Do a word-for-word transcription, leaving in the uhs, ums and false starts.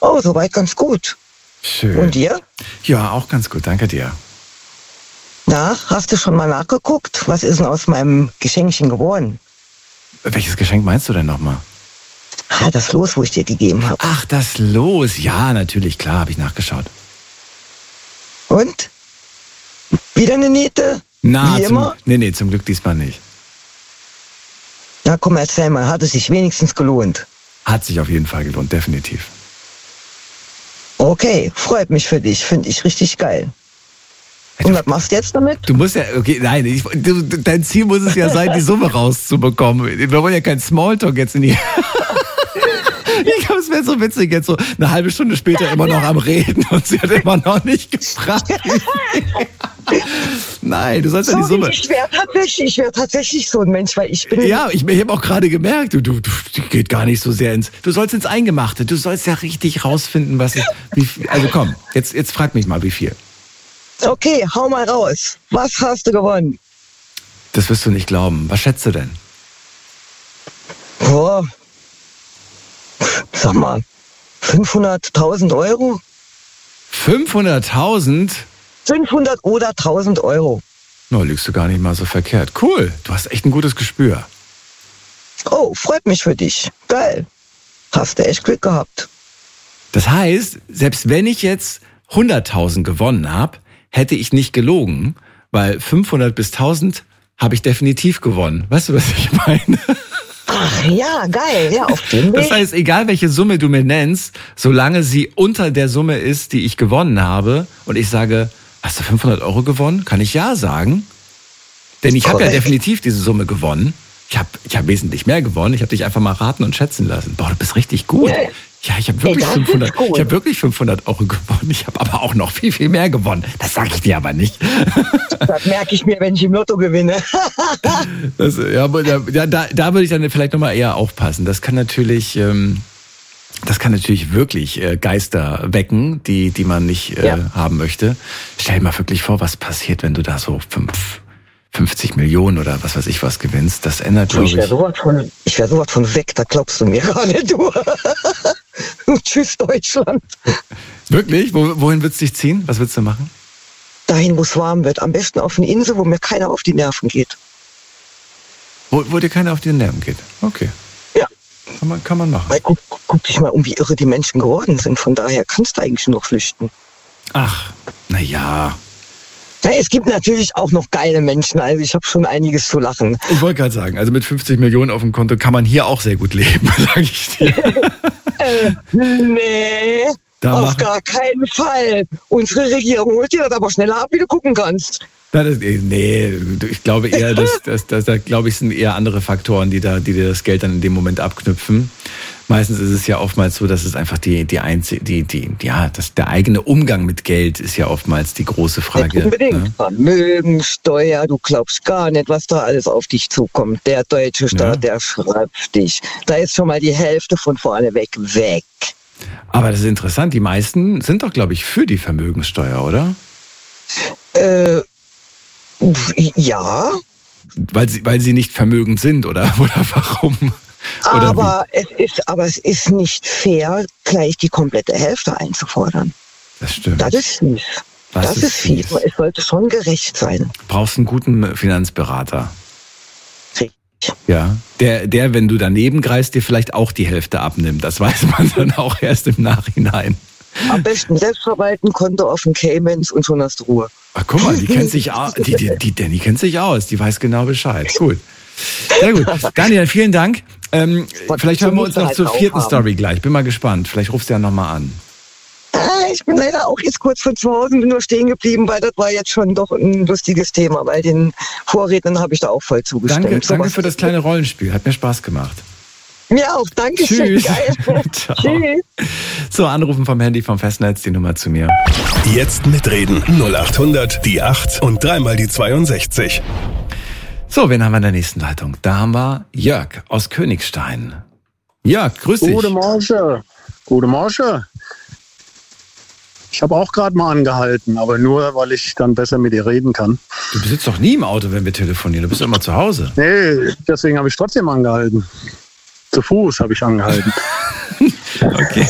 Oh, soweit ganz gut. Schön. Und dir? Ja, auch ganz gut, danke dir. Na, hast du schon mal nachgeguckt? Was ist denn aus meinem Geschenkchen geworden? Welches Geschenk meinst du denn nochmal? Ah, das Los, wo ich dir gegeben habe. Ach, das Los. Ja, natürlich, klar, habe ich nachgeschaut. Und? Wieder eine Niete? Na, Wie zum, immer? nee, nee, zum Glück diesmal nicht. Na komm, erzähl mal, hat es sich wenigstens gelohnt? Hat sich auf jeden Fall gelohnt, definitiv. Okay, freut mich für dich, finde ich richtig geil. Und was machst du jetzt damit? Du musst ja, okay, nein, ich, du, dein Ziel muss es ja sein, die Summe rauszubekommen. Wir wollen ja kein Smalltalk jetzt in die... Ich glaube, es wäre so witzig, jetzt so eine halbe Stunde später immer noch am Reden und sie hat immer noch nicht gefragt. Nein, du sollst ja die Summe... Ich wäre tatsächlich, ich wär tatsächlich so ein Mensch, weil ich bin... Ja, ich, ich habe auch gerade gemerkt, du, du, du geht gar nicht so sehr ins... Du sollst ins Eingemachte, du sollst ja richtig rausfinden, was ist... Wie, also komm, jetzt, jetzt frag mich mal, wie viel. Okay, hau mal raus. Was hast du gewonnen? Das wirst du nicht glauben. Was schätzt du denn? Boah. Sag mal, fünfhunderttausend Euro? fünfhunderttausend? fünfhundert oder tausend Euro. No, liegst du gar nicht mal so verkehrt. Cool, du hast echt ein gutes Gespür. Oh, freut mich für dich. Geil. Hast du echt Glück gehabt. Das heißt, selbst wenn ich jetzt hunderttausend gewonnen habe, hätte ich nicht gelogen, weil fünfhundert bis tausend habe ich definitiv gewonnen. Weißt du, was ich meine? Ach ja, geil, ja, auf jeden Weg. Das heißt, egal welche Summe du mir nennst, solange sie unter der Summe ist, die ich gewonnen habe, und ich sage, hast du fünfhundert Euro gewonnen? Kann ich ja sagen. Denn ich habe ja definitiv diese Summe gewonnen. Ich habe ich hab wesentlich mehr gewonnen. Ich habe dich einfach mal raten und schätzen lassen. Boah, du bist richtig gut. Yeah. Ja, ich habe wirklich, Ey, fünfhundert, ich hab wirklich fünfhundert Euro gewonnen. Ich habe aber auch noch viel, viel mehr gewonnen. Das sage ich dir aber nicht. Das merke ich mir, wenn ich im Lotto gewinne. Das, ja, da, da, da würde ich dann vielleicht nochmal eher aufpassen. Das kann natürlich, ähm, das kann natürlich wirklich äh, Geister wecken, die, die man nicht äh, ja. haben möchte. Stell dir mal wirklich vor, was passiert, wenn du da so fünf, fünfzig Millionen oder was weiß ich was gewinnst. Das ändert, glaube ich. Ich wäre sowas von, ich wär sowas von weg, da glaubst du mir gar nicht, du. Tschüss, Deutschland. Wirklich? Wo, wohin würdest du dich ziehen? Was würdest du machen? Dahin, wo es warm wird. Am besten auf eine Insel, wo mir keiner auf die Nerven geht. Wo, wo dir keiner auf die Nerven geht? Okay. Ja. Kann man, kann man machen. Weil, guck, guck dich mal um, wie irre die Menschen geworden sind. Von daher kannst du eigentlich nur flüchten. Ach, na ja. Ja, es gibt natürlich auch noch geile Menschen, also ich habe schon einiges zu lachen. Ich wollte gerade sagen, also mit fünfzig Millionen auf dem Konto kann man hier auch sehr gut leben, sage ich dir. äh, nee, da auf machen. gar keinen Fall. Unsere Regierung holt dir das aber schneller ab, wie du gucken kannst. Na, das, nee, ich glaube eher, dass, dass, dass da glaube ich, sind eher andere Faktoren, die da, die dir das Geld dann in dem Moment abknüpfen. Meistens ist es ja oftmals so, dass es einfach die, die einzige, die, die, ja, das, der eigene Umgang mit Geld ist ja oftmals die große Frage. Nicht unbedingt. Ne? Vermögensteuer, du glaubst gar nicht, was da alles auf dich zukommt. Der deutsche Staat, ja. Der schreibt dich. Da ist schon mal die Hälfte von vorne weg, weg. Aber das ist interessant, die meisten sind doch, glaube ich, für die Vermögenssteuer, oder? Äh, ja. Weil sie, weil sie nicht vermögend sind, oder, oder warum? Oder aber es ist, aber es ist nicht fair, gleich die komplette Hälfte einzufordern. Das stimmt. Das ist fies. Das, das ist, ist fies. fies. Es sollte schon gerecht sein. Du brauchst einen guten Finanzberater. Richtig. Ja, der, der, wenn du daneben greifst, dir vielleicht auch die Hälfte abnimmt. Das weiß man dann auch erst im Nachhinein. Am besten selbst verwalten, Konto auf den Caymans und schon hast du Ruhe. Ach, guck mal, die kennt sich aus. Die, die, die, die kennt sich aus. Die weiß genau Bescheid. Gut. Sehr gut. Daniel, vielen Dank. Ähm, vielleicht hören wir uns noch zur vierten Story gleich. Bin mal gespannt. Vielleicht rufst du ja nochmal an. Ich bin leider auch jetzt kurz von zu Hause, bin nur stehen geblieben, weil das war jetzt schon doch ein lustiges Thema, weil den Vorrednern habe ich da auch voll zugestimmt. Danke, so danke für das kleine Rollenspiel. Hat mir Spaß gemacht. Mir auch. Danke schön. Geil. Tschüss. So, anrufen vom Handy vom Festnetz, die Nummer zu mir. Jetzt mitreden. null acht hundert, die acht und dreimal die zweiundsechzig. So, wen haben wir in der nächsten Leitung? Da haben wir Jörg aus Königstein. Jörg, grüß dich. Gute Morgen. Gute Morgen. Ich habe auch gerade mal angehalten, aber nur, weil ich dann besser mit dir reden kann. Du sitzt doch nie im Auto, wenn wir telefonieren. Du bist immer zu Hause. Nee, deswegen habe ich trotzdem angehalten. Zu Fuß habe ich angehalten. Okay.